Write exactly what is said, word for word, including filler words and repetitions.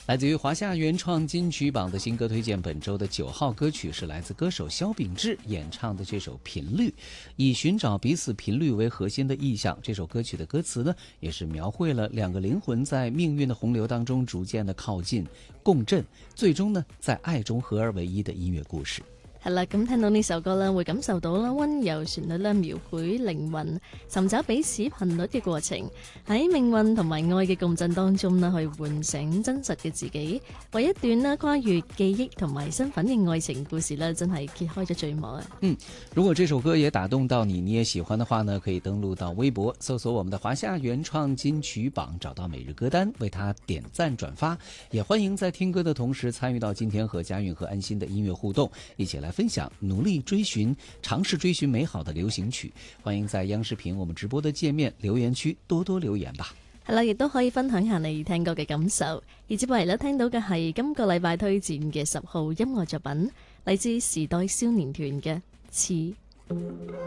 来自于华夏原创金曲榜的新歌推荐，本周的九号歌曲是来自歌手萧秉治演唱的这首《频率》，以寻找彼此频率为核心的意象。这首歌曲的歌詞呢，也是描繪了兩個靈魂在命運的洪流當中逐漸的靠近、共振，最終呢，在愛中合而為一的音樂故事。 係啦，咁聽到呢首歌啦，會感受到啦溫柔旋律啦，描繪靈魂尋找彼此頻率嘅過程，喺命運同埋愛嘅共振當中啦，去喚醒真實嘅自己，為一段啦跨越記憶同埋身份嘅愛情故事啦，真係揭開咗序幕啊！ 嗯，如果這首歌也打動到你，你也喜歡的話呢，可以登錄到微博，搜索我們的華夏原創金曲榜，找到每日歌單，為它點讚轉發。也歡迎在聽歌的同時參與到今天和嘉韻和安心的音樂互動，一起來分享，努力追尋，嘗試追尋美好的流行曲。歡迎在央視頻我們直播的界面留言區多多留言吧。 係啦，亦都可以分享下你聽歌嘅感受。而接嚟咧聽到嘅係今個禮拜推薦嘅十號音樂作品，嚟自時代少年團嘅《似》。